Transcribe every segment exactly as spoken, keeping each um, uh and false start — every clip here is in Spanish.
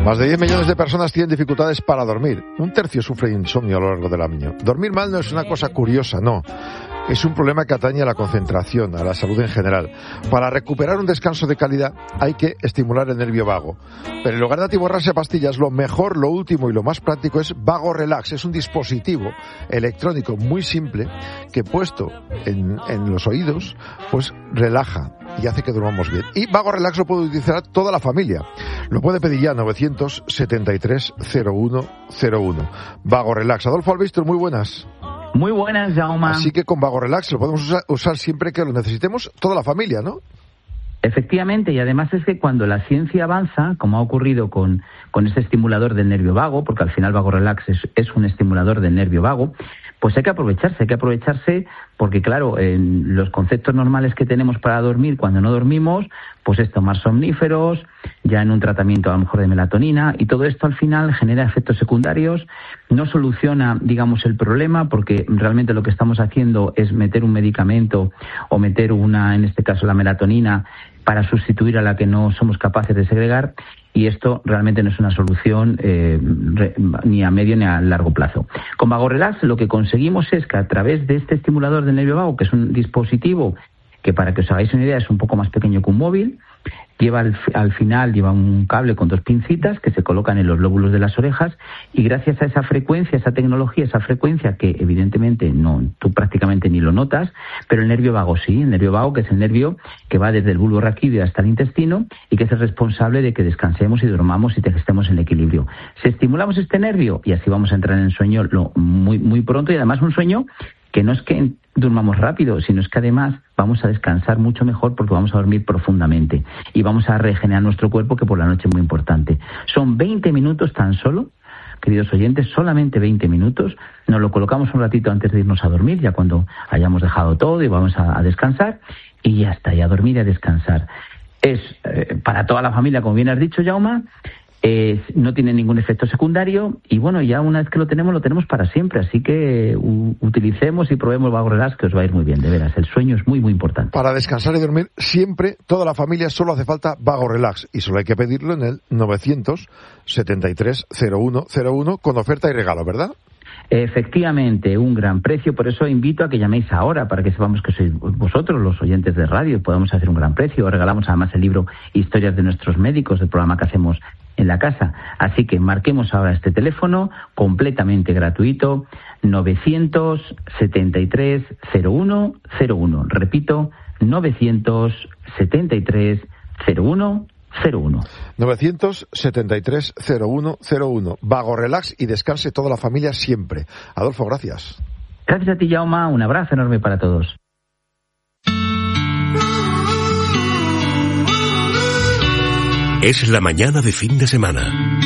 Más de diez millones de personas tienen dificultades para dormir. Un tercio sufre de insomnio a lo largo del año. Dormir mal no es una cosa curiosa, no. Es un problema que atañe a la concentración, a la salud en general. Para recuperar un descanso de calidad hay que estimular el nervio vago. Pero en lugar de atiborrarse a pastillas, lo mejor, lo último y lo más práctico es Vago Relax. Es un dispositivo electrónico muy simple que puesto en, en los oídos, pues relaja y hace que durmamos bien. Y Vago Relax lo puede utilizar toda la familia. Lo puede pedir ya novecientos setenta y tres cero uno cero uno. Vago Relax. Adolfo Albistur, muy buenas. Muy buenas, Jaume. Así que con Vago Relax lo podemos usar, usar siempre que lo necesitemos, toda la familia, ¿no? Efectivamente, y además es que cuando la ciencia avanza, como ha ocurrido con, con este estimulador del nervio vago, porque al final Vago Relax es, es un estimulador del nervio vago, pues hay que aprovecharse, hay que aprovecharse porque, claro, en los conceptos normales que tenemos para dormir cuando no dormimos, pues es tomar somníferos, ya en un tratamiento a lo mejor de melatonina, y todo esto al final genera efectos secundarios, no soluciona, digamos, el problema, porque realmente lo que estamos haciendo es meter un medicamento o meter una, en este caso la melatonina, para sustituir a la que no somos capaces de segregar, y esto realmente no es una solución eh, re, ni a medio ni a largo plazo. Con Vago Relax lo que conseguimos es que a través de este estimulador del nervio vago, que es un dispositivo que, para que os hagáis una idea, es un poco más pequeño que un móvil, lleva al, al final lleva un cable con dos pincitas que se colocan en los lóbulos de las orejas, y gracias a esa frecuencia, esa tecnología, esa frecuencia que evidentemente no, tú prácticamente ni lo notas, pero el nervio vago sí, el nervio vago, que es el nervio que va desde el bulbo raquídeo hasta el intestino y que es el responsable de que descansemos y dormamos y que estemos en equilibrio. Si estimulamos este nervio, y así vamos a entrar en el sueño lo, muy, muy pronto, y además un sueño que no es que durmamos rápido, sino es que además vamos a descansar mucho mejor porque vamos a dormir profundamente y vamos a regenerar nuestro cuerpo, que por la noche es muy importante. Son veinte minutos tan solo, queridos oyentes, solamente veinte minutos. Nos lo colocamos un ratito antes de irnos a dormir, ya cuando hayamos dejado todo y vamos a, a descansar, y ya está, y a dormir y a descansar. Es eh, para toda la familia, como bien has dicho, Jaume. Eh, no tiene ningún efecto secundario, y bueno, ya una vez que lo tenemos, lo tenemos para siempre, así que u- utilicemos y probemos Vago Relax, que os va a ir muy bien, de veras. El sueño es muy, muy importante. Para descansar y dormir siempre, toda la familia, solo hace falta Vago Relax, y solo hay que pedirlo en el novecientos setenta y tres cero uno cero uno con oferta y regalo, ¿verdad? Efectivamente, un gran precio, por eso invito a que llaméis ahora, para que sepamos que sois vosotros los oyentes de radio y podamos hacer un gran precio. Os regalamos además el libro Historias de nuestros médicos, del programa que hacemos en la casa. Así que marquemos ahora este teléfono, completamente gratuito, novecientos setenta y tres cero uno cero uno. Repito, novecientos setenta y tres cero uno cero uno. novecientos setenta y tres cero uno cero uno. Vago Relax, y descanse toda la familia siempre. Adolfo, gracias. Gracias a ti, Jaume. Un abrazo enorme para todos. Es la mañana de fin de semana.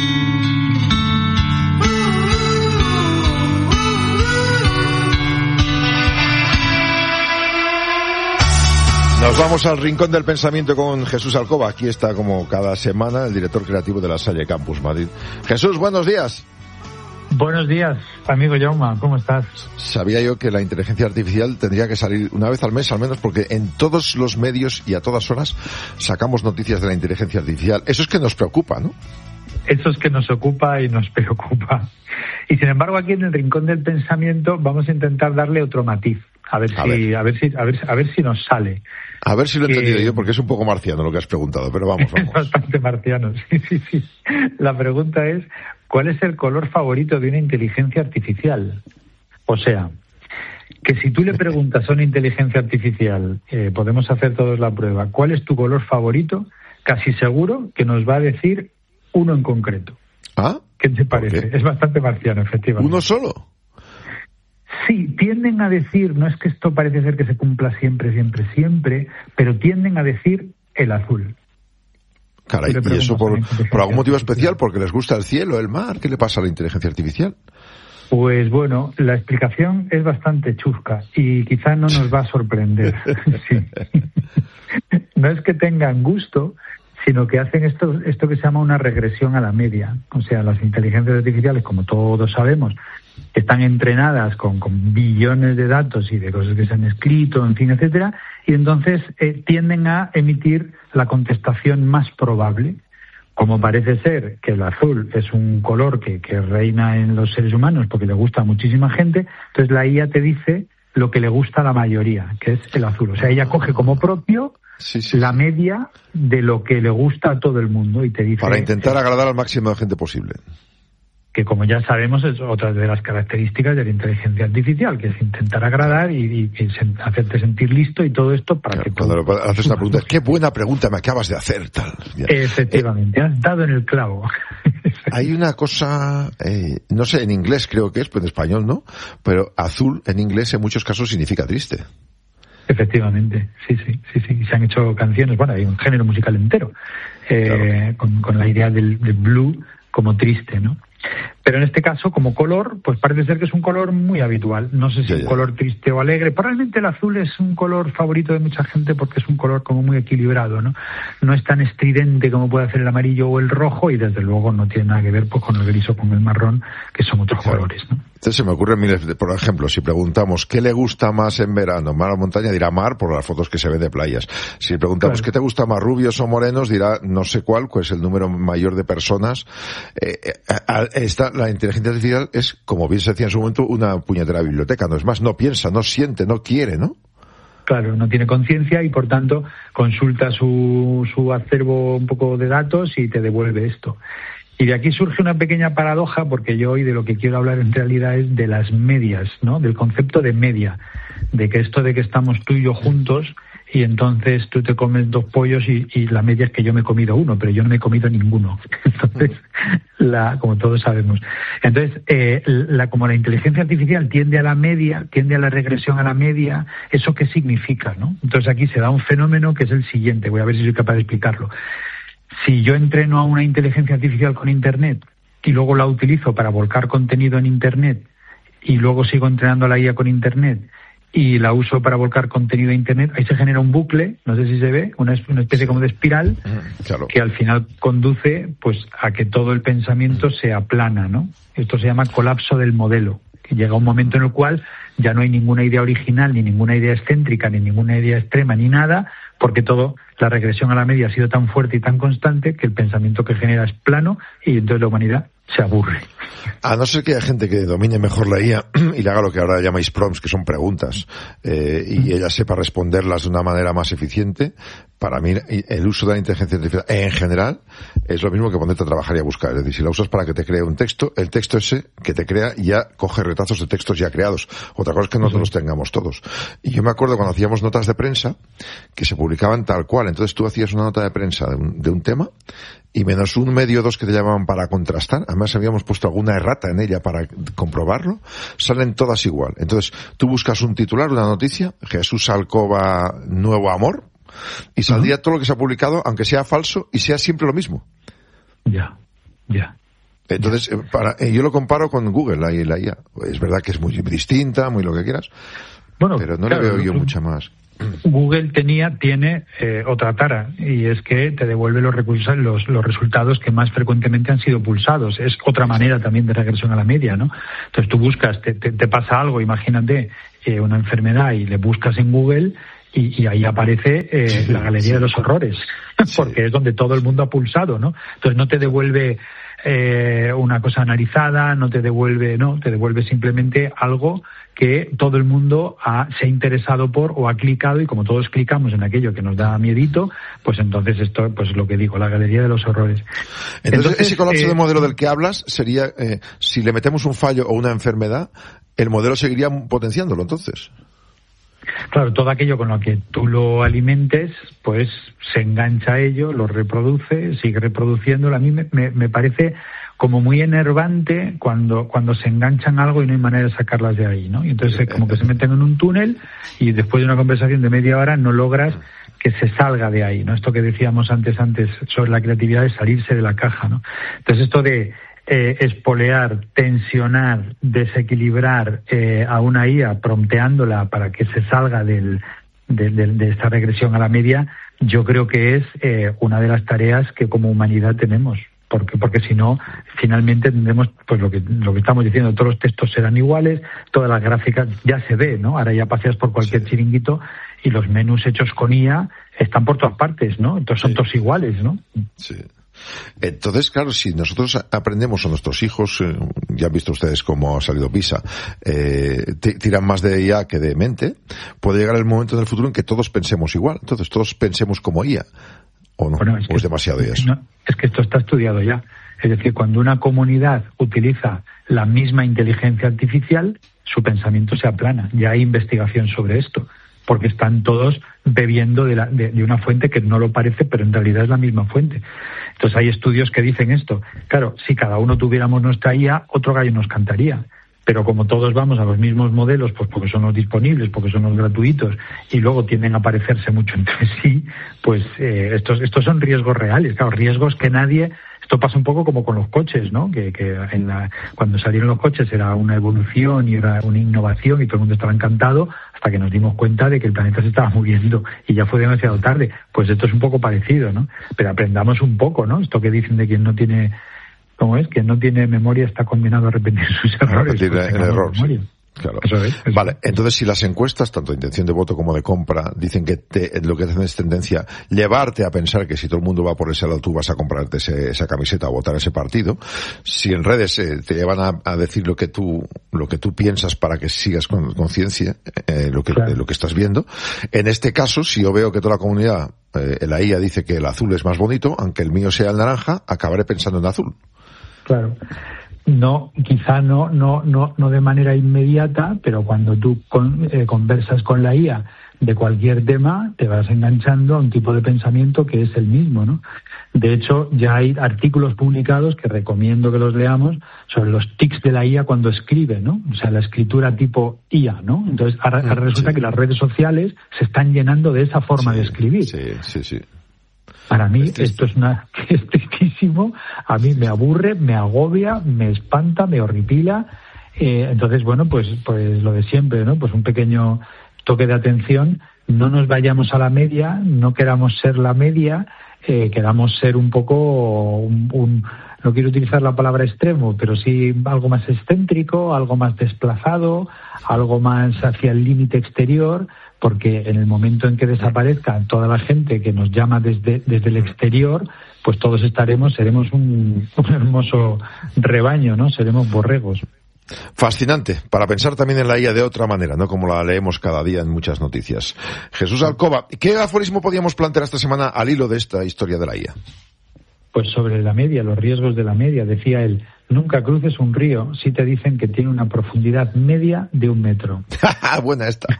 Nos vamos al rincón del pensamiento con Jesús Alcoba. Aquí está, como cada semana, el director creativo de la Salle Campus Madrid. Jesús, buenos días. Buenos días, amigo Jaume, ¿cómo estás? Sabía yo que la inteligencia artificial tendría que salir una vez al mes, al menos, porque en todos los medios y a todas horas sacamos noticias de la inteligencia artificial. Eso es que nos preocupa, ¿no? Eso es que nos ocupa y nos preocupa. Y sin embargo, aquí en el rincón del pensamiento vamos a intentar darle otro matiz. A ver, a si, ver. A, ver si, a, ver, a ver si nos sale. A ver si lo he que... entendido yo, porque es un poco marciano lo que has preguntado, pero vamos, vamos. Es bastante marciano, sí, sí, sí. La pregunta es, ¿cuál es el color favorito de una inteligencia artificial? O sea, que si tú le preguntas a una inteligencia artificial, eh, podemos hacer todos la prueba, ¿cuál es tu color favorito? Casi seguro que nos va a decir uno en concreto. ¿Ah? ¿Qué te parece? Es bastante marciano, efectivamente. ¿Uno solo? Sí, tienden a decir, no es que esto parece ser que se cumpla siempre, siempre, siempre, pero tienden a decir el azul. Caray, ¿y eso por, por algún motivo especial? ¿Porque les gusta el cielo, el mar? ¿Qué le pasa a la inteligencia artificial? Pues bueno, la explicación es bastante chusca y quizá no nos va a sorprender. Sí. No es que tengan gusto, sino que hacen esto, esto que se llama una regresión a la media. O sea, las inteligencias artificiales, como todos sabemos, están entrenadas con, con billones de datos y de cosas que se han escrito, en fin, etcétera, y entonces eh, tienden a emitir la contestación más probable. como parece ser que el azul es un color que, que reina en los seres humanos porque le gusta a muchísima gente, entonces la I A te dice lo que le gusta a la mayoría, que es el azul. O sea, ella coge como propio sí, sí, la media de lo que le gusta a todo el mundo y te dice... Para intentar agradar al máximo de gente posible. Que como ya sabemos es otra de las características de la inteligencia artificial, que es intentar agradar y, y, y sen, hacerte sentir listo y todo esto para claro, que... Cuando todo, haces una pregunta, qué buena pregunta me acabas de hacer, tal. Ya. Efectivamente, eh, has dado en el clavo. Hay una cosa, eh, no sé, en inglés creo que es, pero en español no, pero azul en inglés en muchos casos significa triste. Efectivamente, sí, sí, sí, sí. Se han hecho canciones, bueno, hay un género musical entero, eh, claro. con, con la idea del, del blue como triste, ¿no? Pero en este caso, como color, pues parece ser que es un color muy habitual. No sé si es un color triste o alegre. Probablemente el azul es un color favorito de mucha gente porque es un color como muy equilibrado, ¿no? No es tan estridente como puede hacer el amarillo o el rojo y desde luego no tiene nada que ver pues con el gris o con el marrón, que son otros claro. colores, ¿no? Entonces se me ocurre, mire, por ejemplo, si preguntamos ¿qué le gusta más en verano? Mar o montaña, dirá mar por las fotos que se ven de playas. Si preguntamos claro. ¿qué te gusta más, rubios o morenos? Dirá no sé cuál, pues el número mayor de personas. Eh, esta, la inteligencia artificial es, como bien se decía en su momento, una puñetera biblioteca. No es más, no piensa, no siente, no quiere, ¿no? Claro, no tiene conciencia y por tanto consulta su, su acervo un poco de datos y te devuelve esto. Y de aquí surge una pequeña paradoja, porque yo hoy de lo que quiero hablar en realidad es de las medias, ¿no? Del concepto de media, de que esto de que estamos tú y yo juntos y entonces tú te comes dos pollos y, y la media es que yo me he comido uno, pero yo no me he comido ninguno. Entonces, la, como todos sabemos. Entonces, eh, la, como la inteligencia artificial tiende a la media, tiende a la regresión a la media, ¿eso qué significa, no? Entonces aquí se da un fenómeno que es el siguiente, voy a ver si soy capaz de explicarlo. Si yo entreno a una inteligencia artificial con Internet y luego la utilizo para volcar contenido en Internet y luego sigo entrenando a la I A con Internet y la uso para volcar contenido a Internet, ahí se genera un bucle, no sé si se ve, una, una especie como de espiral claro. que al final conduce pues a que todo el pensamiento se aplana, ¿no? Esto se llama colapso del modelo, que llega un momento en el cual ya no hay ninguna idea original, ni ninguna idea excéntrica, ni ninguna idea extrema, ni nada, porque todo, la regresión a la media ha sido tan fuerte y tan constante que el pensamiento que genera es plano y entonces la humanidad se aburre. A no ser que haya gente que domine mejor la I A y le haga lo que ahora llamáis prompts, que son preguntas, eh, y ella sepa responderlas de una manera más eficiente, para mí el uso de la inteligencia artificial en general es lo mismo que ponerte a trabajar y a buscar. Es decir, si la usas para que te cree un texto, el texto ese que te crea ya coge retazos de textos ya creados. Otra cosa es que nosotros los tengamos todos. Y yo me acuerdo cuando hacíamos notas de prensa que se publicaban tal cual. Entonces tú hacías una nota de prensa de un, de un tema y menos un medio o dos que te llamaban para contrastar, además habíamos puesto alguna errata en ella para comprobarlo, salen todas igual. Entonces tú buscas un titular, una noticia, Jesús Alcoba, nuevo amor, y saldría uh-huh. todo lo que se ha publicado, aunque sea falso, y sea siempre lo mismo. Ya, ya. Entonces, ya. Para, yo lo comparo con Google, la, la I A. Es verdad que es muy distinta, muy lo que quieras, bueno, pero no claro, le veo yo mucha más. Google tenía, tiene eh, otra tara, y es que te devuelve los, recursos, los, los resultados que más frecuentemente han sido pulsados. Es otra manera también de regresión a la media, ¿no? Entonces tú buscas, te, te, te pasa algo, imagínate, eh, una enfermedad, y le buscas en Google y, y ahí aparece eh, sí, la galería sí. de los horrores, porque sí. es donde todo el mundo ha pulsado, ¿no? Entonces no te devuelve eh, una cosa analizada, no te devuelve, no, te devuelve simplemente algo que todo el mundo ha, se ha interesado por o ha clicado, y como todos clicamos en aquello que nos da miedito, pues entonces esto, pues lo que digo, la galería de los horrores. Entonces, entonces ese colapso eh, de modelo del que hablas sería, eh, si le metemos un fallo o una enfermedad, el modelo seguiría potenciándolo entonces. Claro, todo aquello con lo que tú lo alimentes, pues se engancha a ello, lo reproduce, sigue reproduciéndolo. A mí me, me, me parece como muy enervante cuando cuando se enganchan algo y no hay manera de sacarlas de ahí, ¿no? Y entonces como que se meten en un túnel y después de una conversación de media hora no logras que se salga de ahí, ¿no? Esto que decíamos antes antes sobre la creatividad de salirse de la caja, ¿no? Entonces esto de eh, espolear, tensionar, desequilibrar eh, a una I A, prompteándola para que se salga del de, de, de esta regresión a la media, yo creo que es eh, una de las tareas que como humanidad tenemos. Porque, porque si no, finalmente tendremos pues lo que lo que estamos diciendo, todos los textos serán iguales, todas las gráficas ya se ve, ¿no? Ahora ya paseas por cualquier sí. chiringuito y los menús hechos con I A están por todas partes, ¿no? Entonces son sí. todos iguales, ¿no? Sí. Entonces, claro, si nosotros aprendemos, o nuestros hijos, eh, ya han visto ustedes cómo ha salido PISA, eh, t- tiran más de I A que de mente, puede llegar el momento en el futuro en que todos pensemos igual. Entonces, todos pensemos como I A. ¿O no? Bueno, es, ¿O es demasiado I A eso? No, es que esto está estudiado ya. Es decir, cuando una comunidad utiliza la misma inteligencia artificial, su pensamiento se aplana. Ya hay investigación sobre esto, porque están todos bebiendo de, la, de, de una fuente que no lo parece, pero en realidad es la misma fuente. Entonces hay estudios que dicen esto. Claro, si cada uno tuviéramos nuestra I A, otro gallo nos cantaría. Pero como todos vamos a los mismos modelos, pues porque son los disponibles, porque son los gratuitos, y luego tienden a parecerse mucho entre sí, pues eh, estos estos son riesgos reales. Claro, riesgos que nadie... Esto pasa un poco como con los coches, ¿no? Que, que en la, cuando salieron los coches era una evolución y era una innovación y todo el mundo estaba encantado hasta que nos dimos cuenta de que el planeta se estaba muriendo y ya fue demasiado tarde. Pues esto es un poco parecido, ¿no? Pero aprendamos un poco, ¿no? Esto que dicen de quien no tiene... ¿Cómo es? Quien no tiene memoria está condenado a repetir sus errores. A repetir el error, sí. Claro. Eso es, eso. Vale, entonces si las encuestas, tanto de intención de voto como de compra, dicen que te, lo que hacen es tendencia llevarte a pensar que si todo el mundo va por ese lado tú vas a comprarte ese, esa camiseta o votar ese partido, si en redes eh, te llevan a, a decir lo que tú lo que tú piensas para que sigas con conciencia eh, lo que claro. eh, lo que estás viendo, en este caso si yo veo que toda la comunidad eh, la I A dice que el azul es más bonito, aunque el mío sea el naranja, acabaré pensando en azul. Claro. No, quizá no, no, no, no de manera inmediata, pero cuando tú con, eh, conversas con la I A de cualquier tema, te vas enganchando a un tipo de pensamiento que es el mismo, ¿no? De hecho, ya hay artículos publicados que recomiendo que los leamos sobre los tics de la I A cuando escribe, ¿no? O sea, la escritura tipo I A, ¿no? Entonces, ahora, ahora resulta sí. que las redes sociales se están llenando de esa forma sí, de escribir. Sí, sí, sí. Para mí es esto es una es tristísimo, a mí me aburre, me agobia, me espanta, me horripila. Eh, entonces, bueno, pues pues lo de siempre, ¿no? Pues un pequeño toque de atención, no nos vayamos a la media, no queramos ser la media, eh, queramos ser un poco un, un no quiero utilizar la palabra extremo, pero sí algo más excéntrico, algo más desplazado, algo más hacia el límite exterior, porque en el momento en que desaparezca toda la gente que nos llama desde, desde el exterior, pues todos estaremos, seremos un, un hermoso rebaño, ¿no? Seremos borregos. Fascinante, para pensar también en la I A de otra manera, no como la leemos cada día en muchas noticias. Jesús Alcoba, ¿qué aforismo podíamos plantear esta semana al hilo de esta historia de la I A? Pues sobre la media, los riesgos de la media, decía él, nunca cruces un río si te dicen que tiene una profundidad media de un metro. Buena esta.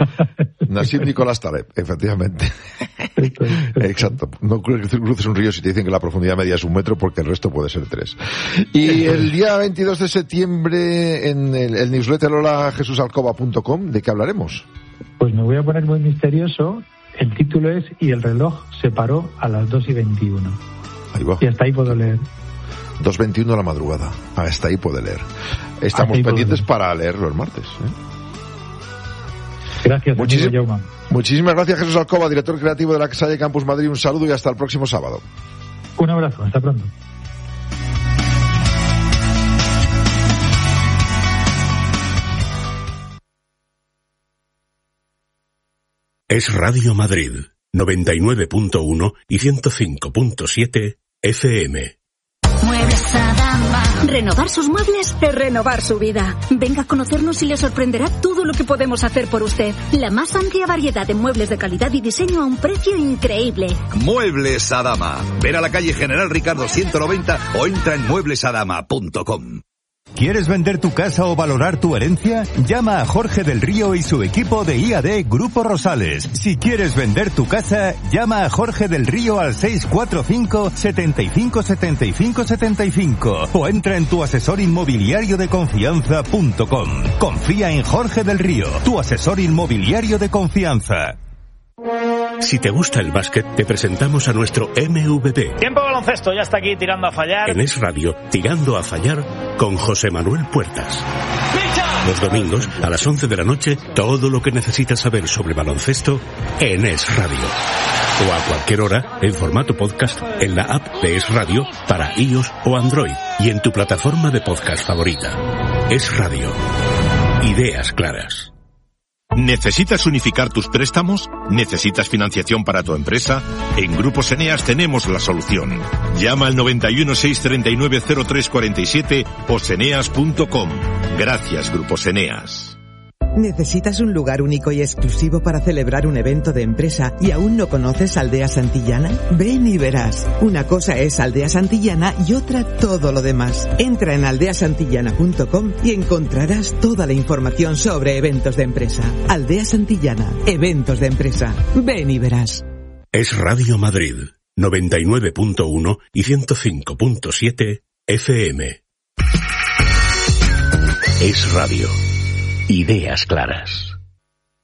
Nassim Nicolás Taleb, efectivamente. Esto es, esto. Exacto. No cruces un río si te dicen que la profundidad media es un metro porque el resto puede ser tres. Y el día veintidós de septiembre en el, el newsletter hola jesús alcoba punto com, ¿de qué hablaremos? Pues me voy a poner muy misterioso. El título es Y el reloj se paró a las dos y veintiuno. Ahí va. Y hasta ahí puedo leer. dos veintiuno de la madrugada. Hasta ahí puede leer. Estamos pendientes para leerlo el martes. ¿eh? Gracias, Muchísim- amigo Jaume. Muchísimas gracias, Jesús Alcoba, director creativo de la Salle Campus Madrid. Un saludo y hasta el próximo sábado. Un abrazo, hasta pronto. Es Radio Madrid, noventa y nueve punto uno y ciento cinco punto siete F M. Muebles Adama. Renovar sus muebles es renovar su vida. Venga a conocernos y le sorprenderá todo lo que podemos hacer por usted. La más amplia variedad de muebles de calidad y diseño a un precio increíble. Muebles Adama. Ven a la calle General Ricardo ciento noventa o entra en muebles adama punto com. ¿Quieres vender tu casa o valorar tu herencia? Llama a Jorge del Río y su equipo de I A D Grupo Rosales. Si quieres vender tu casa, llama a Jorge del Río al seis cuatro cinco, setenta y cinco, setenta y cinco, setenta y cinco o entra en tu asesor inmobiliario de confianza punto com. Confía en Jorge del Río, tu asesor inmobiliario de confianza. Si te gusta el básquet, te presentamos a nuestro M V P. Tiempo baloncesto, ya está aquí tirando a fallar. En Es Radio, tirando a fallar con José Manuel Puertas. Los domingos, a las once de la noche, todo lo que necesitas saber sobre baloncesto en Es Radio. O a cualquier hora, en formato podcast, en la app de Es Radio para iOS o Android y en tu plataforma de podcast favorita. Es Radio. Ideas claras. ¿Necesitas unificar tus préstamos? ¿Necesitas financiación para tu empresa? En Grupos Eneas tenemos la solución. Llama al noventa y uno, seiscientos treinta y nueve, cero tres cuarenta y siete o seneas punto com. Gracias, Grupos Eneas. ¿Necesitas un lugar único y exclusivo para celebrar un evento de empresa y aún no conoces Aldea Santillana? Ven y verás. Una cosa es Aldea Santillana y otra todo lo demás. Entra en aldea santillana punto com y encontrarás toda la información sobre eventos de empresa. Aldea Santillana, eventos de empresa. Ven y verás. Es Radio Madrid, noventa y nueve punto uno y ciento cinco punto siete F M. Es Radio. Ideas claras.